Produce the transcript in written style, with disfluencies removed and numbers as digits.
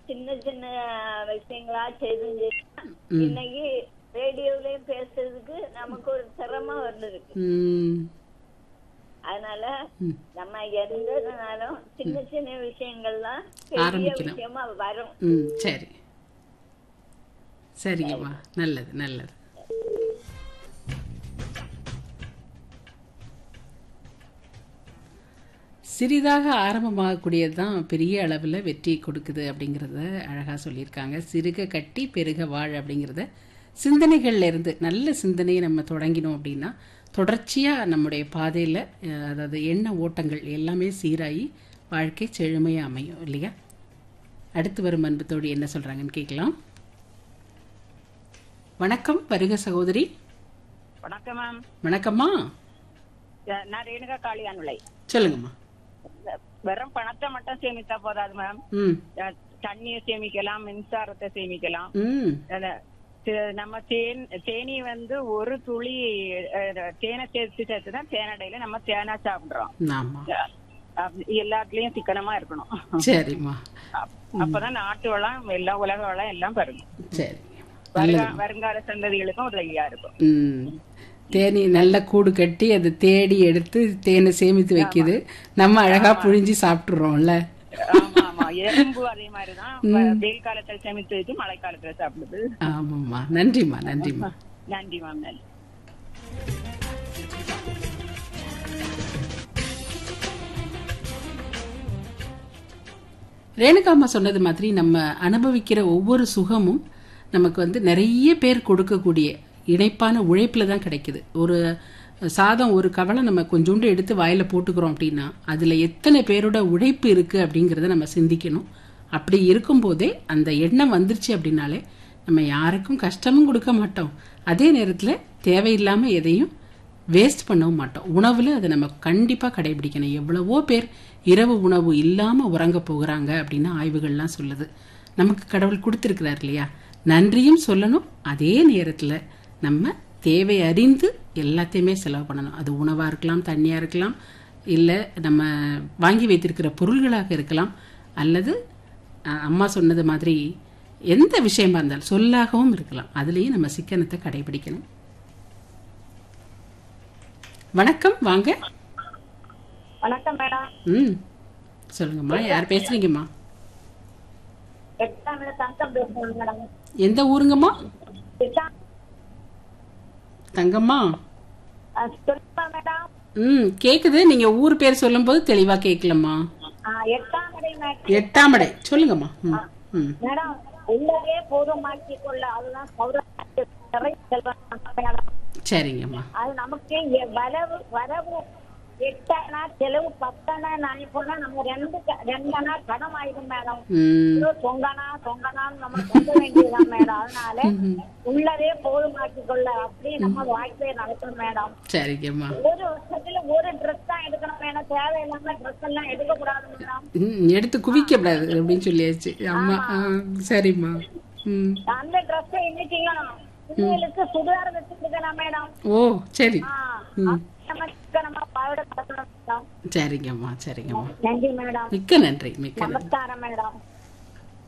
சின்ன சின்ன விஷயங்களா செய்து இன்னைக்கு ரேடியோலயும் பேசுறதுக்கு நமக்கு ஒரு சிரமம் வந்துருக்கு. அதனால நம்ம எந்தனாலும் சின்ன சின்ன விஷயங்கள்லாம் பெரிய விஷயமா வரும். சரி, சரிங்கம்மா, நல்லது நல்லது. சிறிதாக ஆரம்பமாகக்கூடியது தான் பெரிய அளவில் வெற்றி கொடுக்குது அப்படிங்கிறத அழகாக சொல்லியிருக்காங்க. சிறுக கட்டி பெருக வாழ் அப்படிங்கிறத சிந்தனைகள்ல இருந்து நல்ல சிந்தனையை நம்ம தொடங்கினோம் அப்படின்னா தொடர்ச்சியாக நம்முடைய பாதையில் அதாவது எண்ண ஓட்டங்கள் எல்லாமே சீராகி வாழ்க்கை செழுமையாக அமையும் இல்லையா? அடுத்து வரும் அன்பத்தோடு என்ன சொல்கிறாங்கன்னு கேட்கலாம். வணக்கம், வருக சகோதரி. வணக்கம் மேம். வணக்கம்மா, நான் ரேணுகா காளியானுலை. சொல்லுங்கம்மா. வெறும் பணத்தை மட்டும் சேமித்தா போதாது மேம். தண்ணியை சேமிக்கலாம், மின்சாரத்தை சேமிக்கலாம். நம்ம தேனி வந்து ஒரு துளி தேனை சேர்த்துதான் தேனடையில நம்ம தேனா சாப்பிடுறோம். எல்லாத்துலயும் சிக்கனமா இருக்கணும். சரிம்மா, அப்பதான் நாட்டு வளம் எல்லா உலக வளம் எல்லாம் பெருகும். சரி, வருங்கால சந்ததிகளுக்கும் உதவியா இருக்கும். தேனி நல்ல கூடு கட்டி அதை தேடி எடுத்து தேனை சேமித்து வைக்குது, நம்ம அழகா புழிஞ்சு சாப்பிட்டுறோம்ல. ஆமா ஆமா, எறும்பு அதே மாதிரிதான் வெயில் காலத்துல சேமித்து வச்சு மழை காலத்துல சாப்பிடுது. ஆமாம்மா, நன்றிம்மா நன்றிம்மா. நன்றி மேம், நன்றி. ரேணுகாம்மா சொன்னது மாதிரி நம்ம அனுபவிக்கிற ஒவ்வொரு சுகமும் நமக்கு வந்து நிறைய பேர் கொடுக்கக்கூடிய இணைப்பான உழைப்புல தான் கிடைக்குது. ஒரு சாதம் ஒரு கவலை நம்ம கொஞ்சோண்டு எடுத்து வாயில போட்டுக்கிறோம் அப்படின்னா அதுல எத்தனை பேரோட உழைப்பு இருக்கு அப்படிங்கிறத நம்ம சிந்திக்கணும். அப்படி இருக்கும்போதே அந்த எண்ணம் வந்துருச்சு அப்படின்னாலே நம்ம யாருக்கும் கஷ்டமும் கொடுக்க மாட்டோம், அதே நேரத்துல தேவையில்லாம எதையும் வேஸ்ட் பண்ணவும் மாட்டோம். உணவுல அதை நம்ம கண்டிப்பா கடைபிடிக்கணும். எவ்வளவோ பேர் இரவு உணவு இல்லாம உறங்க போகிறாங்க அப்படின்னு ஆய்வுகள்லாம் சொல்லுது. நமக்கு கடவுள் கொடுத்துருக்கிறார் இல்லையா, நன்றியும் சொல்லணும், அதே நேரத்துல நம்ம தேவை அறிந்து எல்லாத்தையுமே செலவு பண்ணணும். அது உணவா இருக்கலாம், தண்ணியா இருக்கலாம், இல்லை நம்ம வாங்கி வைத்திருக்கிற பொருள்களாக இருக்கலாம், அல்லது அம்மா சொன்னது மாதிரி எந்த விஷயமா இருந்தாலும் சொல்லாகவும் இருக்கலாம். அதுலேயும் நம்ம சிக்கனத்தை கடைபிடிக்கணும். வணக்கம், வாங்க. வணக்கம் மேடம். சொல்லுங்கம்மா, யார் பேசுறீங்கம்மா? எந்த ஊருங்கம்மா? தங்கம்மா. கேக்குது, நீங்க ஊர் பேர் சொல்லும் போது தெளிவா கேட்கலம்மா. எட்டாமடை, சொல்லுங்கம்மா. சரிங்கம்மா. அது நமக்கு வரவு 8 அணா செலவு 10 அணா நான் போனா நம்ம 2 அணா கடன் ஆயிடும் மேடம். சொங்கனா நம்ம சொல்ல வேண்டியதுதான் மேடம். அதனால உள்ளதே போதுமாக்கி கொள்ள அப்படி நம்ம வாழ்க்கையை நடத்தணும் மேடம். சரிங்கம்மா. ஒரு வருஷத்துல ஒரு ட்ரெஸ் தான் எடுக்கணும் மேடம், தேவையில்லாம ட்ரெஸ் எல்லாம் எடுக்க கூடாது மேடம். எடுத்து குவிக்க கூடாது அப்படின்னு சொல்லியாச்சு அம்மா. சரிம்மா. அந்த ட்ரெஸ் இன்னைக்கும் பிள்ளைகளுக்கு சுடிதார் வச்சுக்கலாம் மேடம். ஓ சரி. சரிங்கம்மா, சரிங்கம்மா. நன்றி மேடம். மிக்க நன்றி, மிக்க நமஸ்காரம் மேடம்.